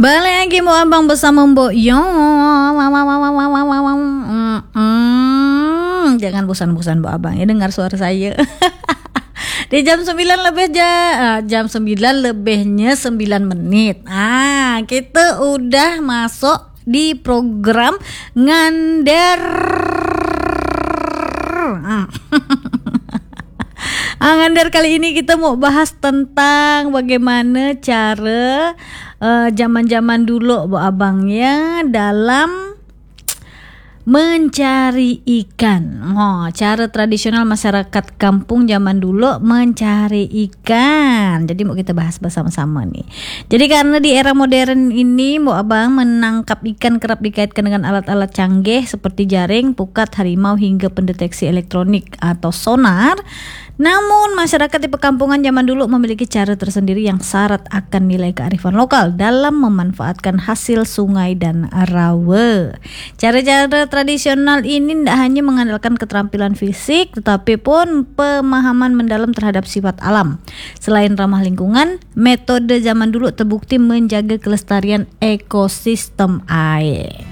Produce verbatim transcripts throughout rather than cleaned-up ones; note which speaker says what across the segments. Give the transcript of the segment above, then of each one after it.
Speaker 1: Balik lagi mau abang bersama Mbok Yo. Mm-mm. Jangan bosan-bosan Mbok Abang ya dengar suara saya. Di jam sembilan lebih ja, jam sembilan lebihnya sembilan menit. Ah, kita udah masuk di program Ngander. Ah, Ngander kali ini kita mau bahas tentang bagaimana cara uh, zaman-zaman dulu Bu Abang ya dalam mencari ikan. Oh, cara tradisional masyarakat kampung zaman dulu mencari ikan. Jadi mau kita bahas bersama-sama nih. Jadi karena di era modern ini Bu Abang menangkap ikan kerap dikaitkan dengan alat-alat canggih seperti jaring, pukat, harimau hingga pendeteksi elektronik atau sonar. Namun masyarakat di perkampungan zaman dulu memiliki cara tersendiri yang syarat akan nilai kearifan lokal dalam memanfaatkan hasil sungai dan rawa. Cara-cara tradisional ini tidak hanya mengandalkan keterampilan fisik, tetapi pun pemahaman mendalam terhadap sifat alam. Selain ramah lingkungan, metode zaman dulu terbukti menjaga kelestarian ekosistem air.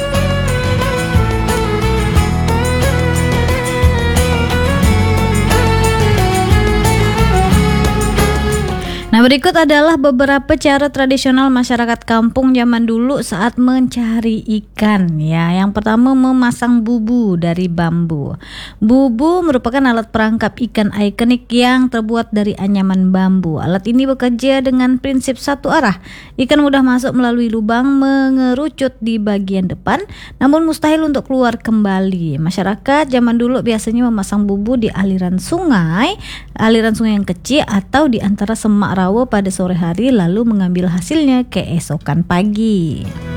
Speaker 1: Nah, berikut adalah beberapa cara tradisional masyarakat kampung zaman dulu saat mencari ikan ya. Yang pertama, memasang bubu dari bambu. Bubu merupakan alat perangkap ikan ikonik yang terbuat dari anyaman bambu. Alat ini bekerja dengan prinsip satu arah. Ikan mudah masuk melalui lubang mengerucut di bagian depan, namun mustahil untuk keluar kembali. Masyarakat zaman dulu biasanya memasang bubu di aliran sungai, aliran sungai yang kecil atau di antara semak rawa pada sore hari lalu mengambil hasilnya keesokan pagi.